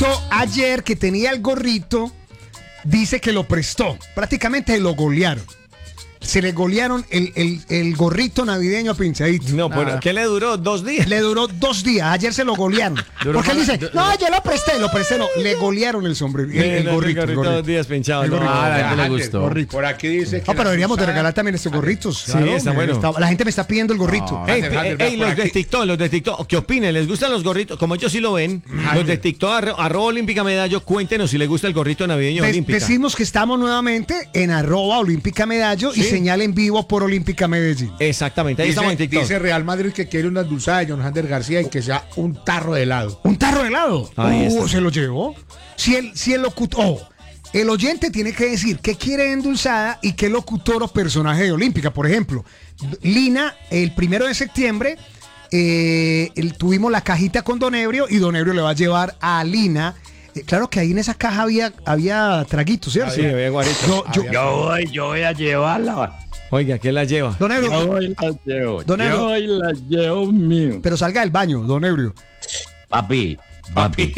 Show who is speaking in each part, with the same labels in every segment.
Speaker 1: contó ayer que tenía el gorrito, dice que lo prestó. Prácticamente lo golearon. Se le golearon el gorrito navideño a Pinchadito.
Speaker 2: No, pero ¿qué le duró? ¿2 días?
Speaker 1: Le duró 2 días. Ayer se lo golearon. Porque él dice, no, yo lo presté, no. Le golearon el sombrero, el gorrito.
Speaker 2: 2 días pinchado.
Speaker 3: A la gente le gustó.
Speaker 4: Por aquí dice que.
Speaker 1: No, pero deberíamos de regalar también estos gorritos.
Speaker 2: Sí, está bueno.
Speaker 1: La gente me está pidiendo el gorrito.
Speaker 2: Ey, los de TikTok, ¿qué opinen? ¿Les gustan los gorritos? Como ellos sí lo ven, los de TikTok, @Olímpica Medallo, cuéntenos si les gusta el gorrito navideño Olímpica.
Speaker 1: Decimos que estamos nuevamente en @Olímpica Medallo y señal en vivo por Olímpica Medellín.
Speaker 2: Exactamente, ahí estamos en TikTok.
Speaker 4: Dice Real Madrid que quiere una dulzada de John Hander García y que sea un tarro de helado.
Speaker 1: ¿Un tarro de helado?
Speaker 2: Ahí está.
Speaker 1: Se lo llevó. Si el locutor... el oyente tiene que decir qué quiere endulzada y qué locutor o personaje de Olímpica. Por ejemplo, Lina, el 1 de septiembre, tuvimos la cajita con Don Ebrio y Don Ebrio le va a llevar a Lina. Claro que ahí en esa caja había traguitos, ¿cierto?
Speaker 2: Sí, había guarito.
Speaker 3: Yo voy a llevarla.
Speaker 2: Oiga, ¿quién la lleva?
Speaker 1: Don Ebrio.
Speaker 3: Yo hoy la llevo.
Speaker 1: Don Ebrio.
Speaker 3: Yo hoy la llevo mío.
Speaker 1: Pero salga del baño, Don Ebrio.
Speaker 3: Papi.
Speaker 4: Papi,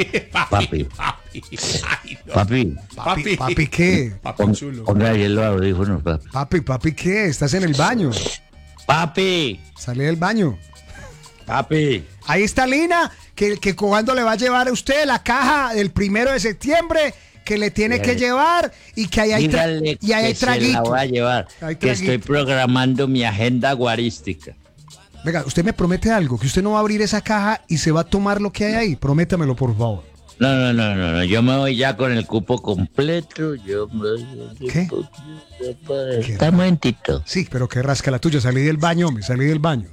Speaker 1: ¿Qué?
Speaker 4: papi chulo.
Speaker 3: Ponga ahí los audífonos, papi.
Speaker 1: Papi, ¿qué? Estás en el baño.
Speaker 3: Papi.
Speaker 1: Sale del baño.
Speaker 3: Papi.
Speaker 1: Ahí está Lina, que cuando le va a llevar a usted la caja del 1 de septiembre, que le tiene que llevar y que ahí hay
Speaker 3: Dígale
Speaker 1: y ahí hay
Speaker 3: que se la
Speaker 1: traguito.
Speaker 3: voy a llevar.
Speaker 1: Hay
Speaker 3: Que
Speaker 1: traguito.
Speaker 3: estoy programando mi agenda guarística.
Speaker 1: Venga, usted me promete algo, que usted no va a abrir esa caja y se va a tomar lo que hay ahí. Prométamelo, por favor.
Speaker 3: No. Yo me voy ya con el cupo completo.
Speaker 1: ¿Qué?
Speaker 3: Está un momentito.
Speaker 1: Sí, pero qué rasca la tuya. Salí del baño, salí del baño.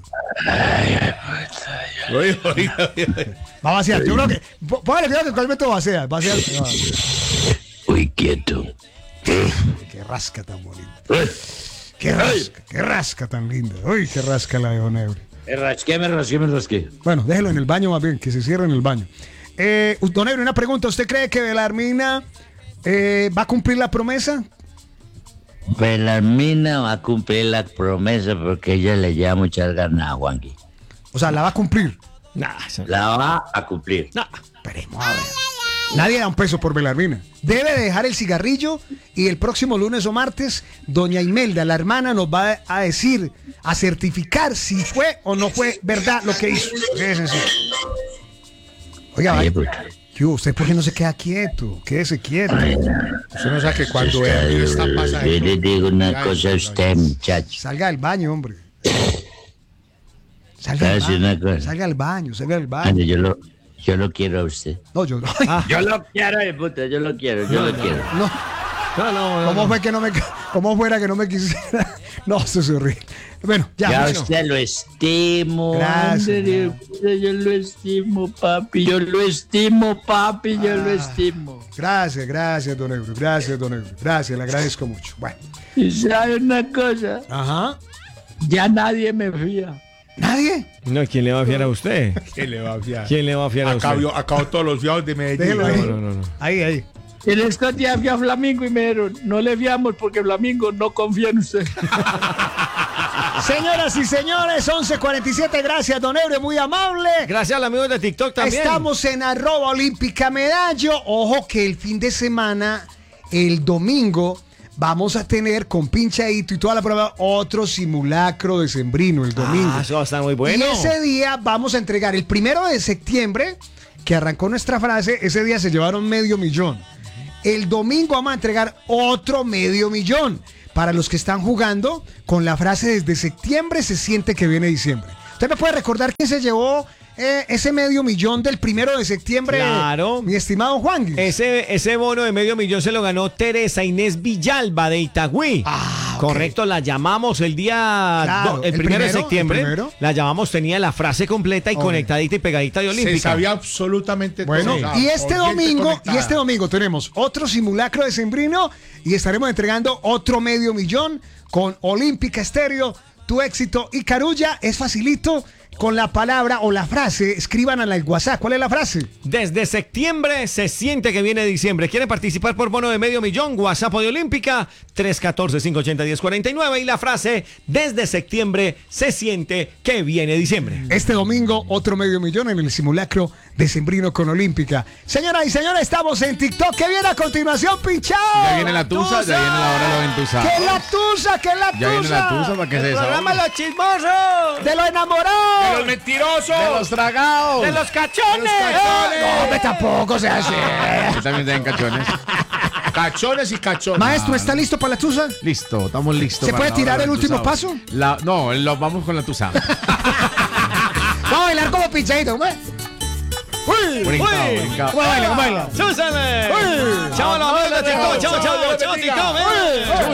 Speaker 4: Oiga.
Speaker 1: Va a vaciar. Yo creo que... Póngale cuidado que en cualquier momento vacía.
Speaker 3: Uy, quieto.
Speaker 1: Qué rasca tan bonita. Qué rasca tan linda. Uy, qué rasca la de Don Ebrio.
Speaker 3: Me rasqué.
Speaker 1: Bueno, déjelo en el baño más bien, que se cierre en el baño. Don Ebrio, una pregunta. ¿Usted cree que Belarmina va a cumplir la promesa?
Speaker 3: Belarmina va a cumplir la promesa porque ella le lleva muchas ganas a Juanqui.
Speaker 1: O sea, ¿la va a cumplir?
Speaker 3: La va a cumplir.
Speaker 1: Esperemos a ver. Nadie da un peso por Belarmina. Debe de dejar el cigarrillo y el próximo lunes o martes, doña Imelda, la hermana, nos va a decir, a certificar si fue o no fue verdad lo que hizo. Quédese así. Oiga,
Speaker 3: Oye,
Speaker 1: vaya. ¿Usted por qué no se queda quieto? Quédese quieto.
Speaker 4: Usted no sabe que cuando está pasando.
Speaker 3: Yo le digo una cosa a usted, muchacho.
Speaker 1: Salga del baño, hombre. Salga al baño.
Speaker 3: Yo lo quiero a usted.
Speaker 1: No, yo no.
Speaker 3: Yo lo quiero, puta, yo lo quiero.
Speaker 1: No. ¿Cómo fuera que no me quisiera? No, eso es horrible. Bueno, ya.
Speaker 3: Usted lo estimo.
Speaker 1: Gracias.
Speaker 3: André, yo lo estimo, papi. Yo lo estimo.
Speaker 1: Gracias, Don Ebrio. Gracias, le agradezco mucho. Bueno.
Speaker 3: Y sabe una cosa,
Speaker 1: Ajá.
Speaker 3: ya nadie me fía.
Speaker 1: ¿Nadie?
Speaker 2: No, ¿quién le va a fiar a usted?
Speaker 4: ¿Quién le va a fiar?
Speaker 2: ¿Quién le va a fiar a usted?
Speaker 4: Acabó todos los fiados de Medellín.
Speaker 1: Déjelo ahí.
Speaker 2: No.
Speaker 1: Ahí.
Speaker 3: En estos días fui a Flamingo y me dijeron, no le fiamos porque Flamingo no confía en usted.
Speaker 1: Señoras y señores, 11:47. Gracias, Don Ebrio, muy amable.
Speaker 2: Gracias a los amigos de TikTok también.
Speaker 1: Estamos en @Olímpica Medallo. Ojo que el fin de semana, el domingo, vamos a tener con Pinchadito y toda la prueba otro simulacro decembrino el domingo.
Speaker 2: Eso va a estar muy bueno.
Speaker 1: Y ese día vamos a entregar el 1 de septiembre, que arrancó nuestra frase, ese día se llevaron $500,000. El domingo vamos a entregar otro $500,000 para los que están jugando con la frase desde septiembre se siente que viene diciembre. ¿Usted me puede recordar quién se llevó ese $500,000 del 1 de septiembre?
Speaker 2: Claro.
Speaker 1: Mi estimado Juan.
Speaker 2: Ese bono de $500,000 se lo ganó Teresa Inés Villalba de Itagüí. Correcto, la llamamos el día
Speaker 1: Claro,
Speaker 2: el 1 de septiembre.
Speaker 1: el primero.
Speaker 2: La llamamos, tenía la frase completa y conectadita y pegadita de Olímpica.
Speaker 4: Se sabía absolutamente
Speaker 1: Bueno,
Speaker 4: todo.
Speaker 1: y este domingo tenemos otro simulacro decembrino y estaremos entregando otro $500,000 con Olímpica Estéreo, Tu Éxito y Carulla. Es facilito. con la palabra o la frase, escriban al WhatsApp. ¿Cuál es la frase?
Speaker 2: Desde septiembre se siente que viene diciembre. ¿Quieren participar por bono de $500,000? WhatsApp de Olímpica 314-580-1049 y la frase: desde septiembre se siente que viene diciembre.
Speaker 1: Este domingo, otro $500,000 en el simulacro decembrino con Olímpica. Señoras y señores, estamos en TikTok. ¿Qué viene a continuación, pinchado?
Speaker 5: Ya viene la tusa, ya viene la hora de los entusados.
Speaker 1: ¡Que la tusa, que la tusa!
Speaker 5: Ya viene la tusa para que se
Speaker 2: Programa
Speaker 5: desahogue.
Speaker 2: Los Chismosos.
Speaker 1: ¡De los enamorados!
Speaker 4: ¡De los mentirosos!
Speaker 5: ¡De los tragados!
Speaker 2: De los cachones.
Speaker 1: No, hombre, tampoco se hace.
Speaker 5: Yo también tengo cachones.
Speaker 4: Cachones y cachones.
Speaker 1: Maestro, ¿está listo para la tusa?
Speaker 5: Listo, estamos listos.
Speaker 1: ¿Se
Speaker 5: para
Speaker 1: puede
Speaker 5: la
Speaker 1: tirar
Speaker 5: hora
Speaker 1: el
Speaker 5: del
Speaker 1: último
Speaker 5: entusado.
Speaker 1: paso?
Speaker 5: No, vamos con la tusa.
Speaker 1: Vamos a bailar como pinchadito, ¿cómo es?
Speaker 5: Brincado.
Speaker 1: ¿Cómo baila? ¿Cómo baila?
Speaker 2: ¡Súsame! ¡Chao, los amigos de TikTok! ¡Chao, chao! ¡Chao, TikTok!